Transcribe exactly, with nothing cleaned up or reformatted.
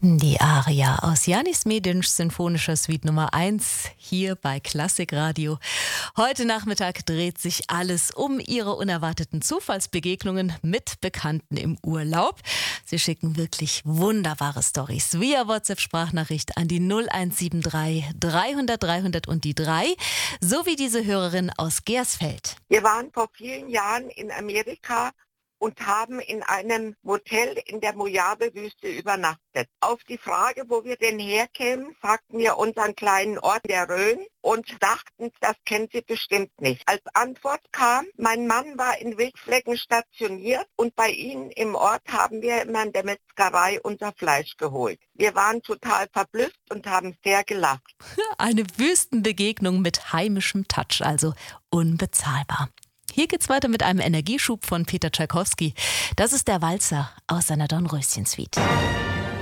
Die Aria aus Janis Medinsch Sinfonischer Suite Nummer eins hier bei Klassikradio. Heute Nachmittag dreht sich alles um Ihre unerwarteten Zufallsbegegnungen mit Bekannten im Urlaub. Sie schicken wirklich wunderbare Storys via WhatsApp-Sprachnachricht an die null eins sieben drei dreihundert dreihundert und die drei, sowie diese Hörerin aus Gersfeld. Wir waren vor vielen Jahren in Amerika und haben in einem Motel in der Mojave-Wüste übernachtet. Auf die Frage, wo wir denn herkämen, sagten wir unseren kleinen Ort der Rhön und dachten, das kennen Sie bestimmt nicht. Als Antwort kam, mein Mann war in Wildflecken stationiert und bei Ihnen im Ort haben wir immer in der Metzgerei unser Fleisch geholt. Wir waren total verblüfft und haben sehr gelacht. Eine Wüstenbegegnung mit heimischem Touch, also unbezahlbar. Hier geht's weiter mit einem Energieschub von Peter Tschaikowski. Das ist der Walzer aus seiner Dornröschen-Suite.